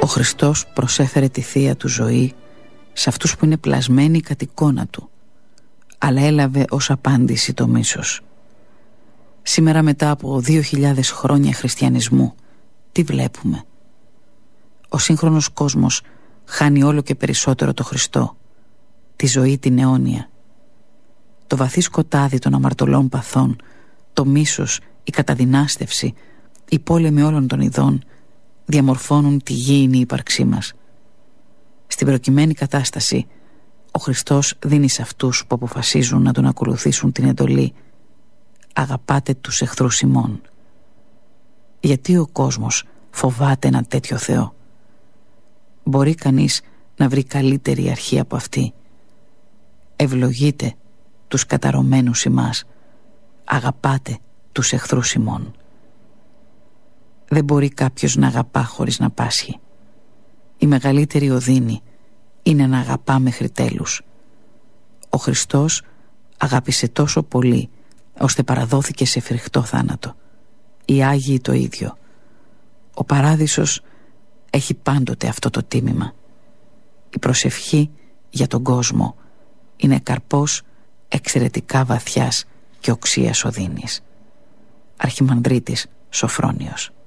Χριστός προσέφερε τη θεία του ζωή σε αυτούς που είναι πλασμένοι κατ' εικόνα του, αλλά έλαβε ως απάντηση το μίσος. Σήμερα, μετά από 2.000 χρόνια χριστιανισμού, τι βλέπουμε? Ο σύγχρονος κόσμος χάνει όλο και περισσότερο το Χριστό, τη ζωή την αιώνια. Το βαθύ σκοτάδι των αμαρτωλών παθών, το μίσος, η καταδυνάστευση, οι πόλεμοι όλων των ειδών διαμορφώνουν τη γήινη ύπαρξή μας. Στην προκειμένη κατάσταση, ο Χριστός δίνει σε αυτούς που αποφασίζουν να τον ακολουθήσουν την εντολή «Αγαπάτε τους εχθρούς ημών». Γιατί ο κόσμος φοβάται ένα τέτοιο Θεό? Μπορεί κανείς να βρει καλύτερη αρχή από αυτή? Ευλογείτε τους καταρωμένους ημάς, αγαπάτε τους εχθρούς ημών. Δεν μπορεί κάποιος να αγαπά χωρίς να πάσχει. Η μεγαλύτερη οδύνη είναι να αγαπά μέχρι τέλους. Ο Χριστός αγάπησε τόσο πολύ ώστε παραδόθηκε σε φρικτό θάνατο. Οι Άγιοι το ίδιο. Ο Παράδεισος έχει πάντοτε αυτό το τίμημα. Η προσευχή για τον κόσμο είναι καρπός εξαιρετικά βαθιάς και οξείας οδύνης. Αρχιμανδρίτης Σοφρόνιος.